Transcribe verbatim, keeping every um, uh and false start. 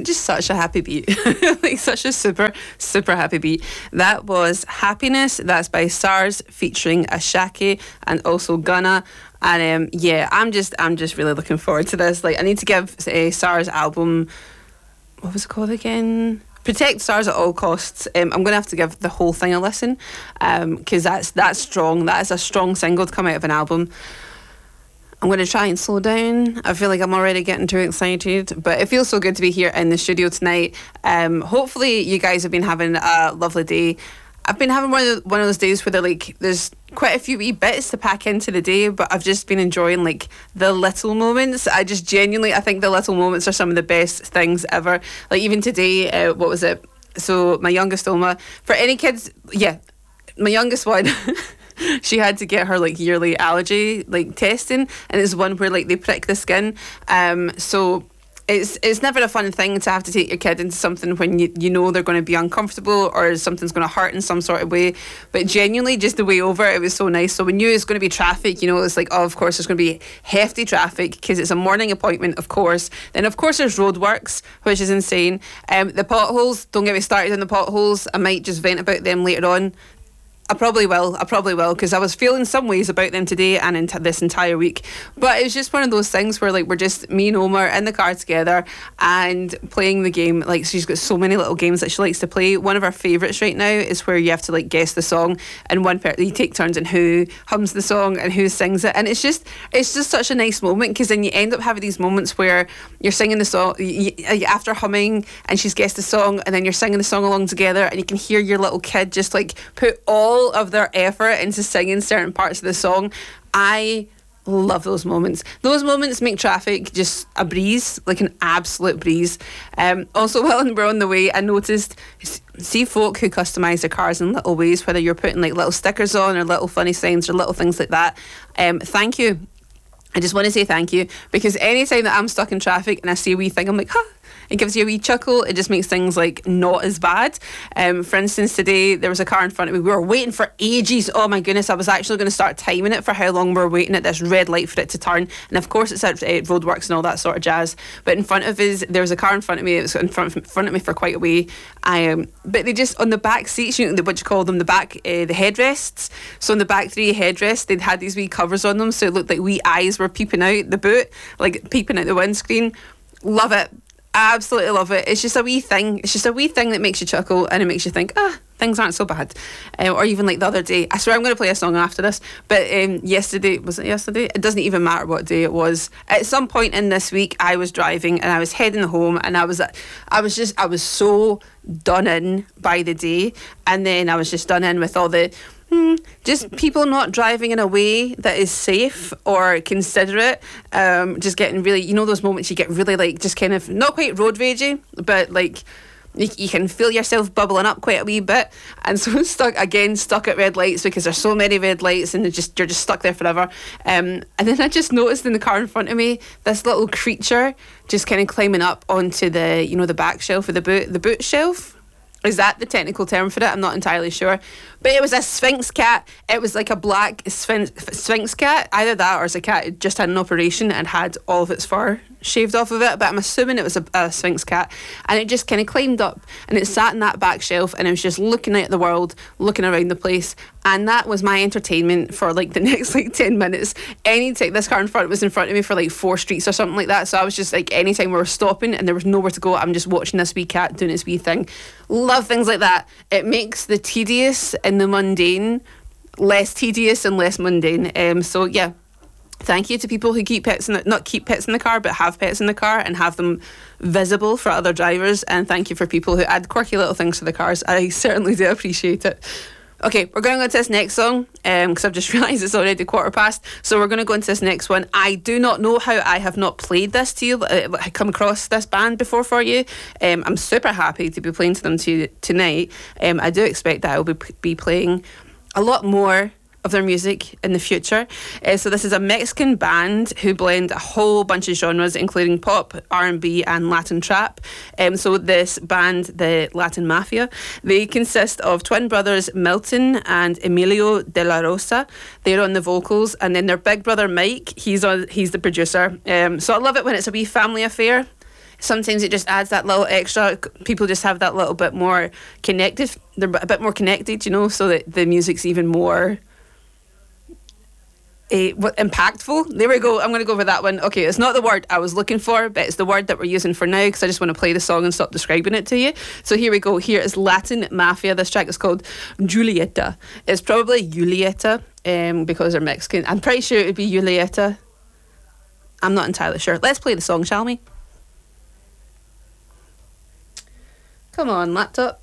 just such a happy beat. Like such a super, super happy beat. That was Happiness. That's by SARS featuring Ashake and also Gunna. And um, yeah, I'm just I'm just really looking forward to this. Like I need to give uh, SARS album, what was it called again? Protect SARS at all costs. Um, I'm going to have to give the whole thing a listen because um, that's that's strong. That is a strong single to come out of an album. I'm going to try and slow down. I feel like I'm already getting too excited, but it feels so good to be here in the studio tonight. Um, hopefully you guys have been having a lovely day. I've been having one of, the, one of those days where they're like, there's quite a few wee bits to pack into the day, but I've just been enjoying like the little moments. I just genuinely, I think the little moments are some of the best things ever. Like even today, uh, what was it? So my youngest Oma, for any kids, yeah, my youngest one, she had to get her like yearly allergy like testing, and it's one where like they prick the skin. Um, so It's it's never a fun thing to have to take your kid into something when you, you know they're going to be uncomfortable or something's going to hurt in some sort of way. But genuinely, just the way over, it was so nice. So we knew it was going to be traffic. You know, it's like, oh, of course, there's going to be hefty traffic because it's a morning appointment, of course. Then, of course, there's roadworks, which is insane. Um, the potholes, don't get me started on the potholes. I might just vent about them later on. I probably will. I probably will because I was feeling some ways about them today and in t- this entire week. But it was just one of those things where like we're just me and Omar in the car together and playing the game. Like she's got so many little games that she likes to play. One of our favourites right now is where you have to like guess the song, and one person you take turns in who hums the song and who sings it. And it's just it's just such a nice moment because then you end up having these moments where you're singing the song you, you, after humming, and she's guessed the song, and then you're singing the song along together, and you can hear your little kid just like put all of their effort into singing certain parts of the song. I love those moments. Those moments make traffic just a breeze, like an absolute breeze. Um, also, while we're on the way, I noticed, see folk who customise their cars in little ways, whether you're putting like little stickers on or little funny signs or little things like that. Um, thank you. I just want to say thank you, because anytime that I'm stuck in traffic and I see a wee thing, I'm like, huh. It gives you a wee chuckle. It just makes things like not as bad. Um, for instance, today there was a car in front of me. We were waiting for ages. Oh my goodness, I was actually going to start timing it for how long we were waiting at this red light for it to turn. And of course it's at uh, roadworks and all that sort of jazz. But in front of us, there was a car in front of me. It was in front of, in front of me for quite a way. I, um, but they just, on the back seats, you know, what you call them, the back, uh, the headrests. So on the back three headrests, they'd had these wee covers on them. So it looked like wee eyes were peeping out the boot, like peeping out the windscreen. Love it. Absolutely love it. It's just a wee thing. It's just a wee thing that makes you chuckle and it makes you think, ah, things aren't so bad. Um, or even like the other day, I swear I'm going to play a song after this, but um, yesterday, was it yesterday? It doesn't even matter what day it was. At some point in this week, I was driving and I was heading home, and I was, I was just, I was so done in by the day, and then I was just done in with all the just people not driving in a way that is safe or considerate. Um, just getting really, you know, those moments you get really like just kind of not quite road ragey, but like you, you can feel yourself bubbling up quite a wee bit. And so stuck again, stuck at red lights because there's so many red lights and just you're just stuck there forever. Um, and then I just noticed in the car in front of me this little creature just kind of climbing up onto the, you know, the back shelf of the boot, the boot shelf. Is that the technical term for it? I'm not entirely sure. But it was a Sphynx cat. It was like a black Sphynx, Sphynx cat. Either that or it's a cat who just had an operation and had all of its fur shaved off of it. But I'm assuming it was a, a Sphynx cat. And it just kind of climbed up and it sat in that back shelf and it was just looking out at the world, looking around the place. And that was my entertainment for like the next like ten minutes. Anytime this car in front was in front of me for like four streets or something like that. So I was just like, anytime we were stopping and there was nowhere to go, I'm just watching this wee cat doing its wee thing. Love things like that. It makes the tedious and the mundane less tedious and less mundane. Um, so yeah, thank you to people who keep pets in the, not keep pets in the car, but have pets in the car and have them visible for other drivers. And thank you for people who add quirky little things to the cars. I certainly do appreciate it. Okay, we're going to go into this next song because um, I've just realised it's already quarter past. So we're going to go into this next one. I do not know how I have not played this to you. I come across this band before for you. Um, I'm super happy to be playing to them to, tonight. Um, I do expect that I will be, be playing a lot more of their music in the future. Uh, so this is a Mexican band who blend a whole bunch of genres, including pop, R and B and Latin trap. Um, so this band, the Latin Mafia, they consist of twin brothers Milton and Emilio de la Rosa. They're on the vocals, and then their big brother Mike, he's on, he's the producer. Um, so I love it when it's a wee family affair. sometimes it just adds that little extra. People just have that little bit more connected. They're a bit more connected, you know, so that the music's even more uh, what impactful. There we go. I'm going to go for that one. Okay, it's not the word I was looking for, but it's the word that we're using for now because I just want to play the song and stop describing it to you. So here we go. Here is Latin Mafia. This track is called Julieta. It's probably Julieta um, because they're Mexican. I'm pretty sure it would be Julieta. I'm not entirely sure. Let's play the song, shall we? Come on, laptop.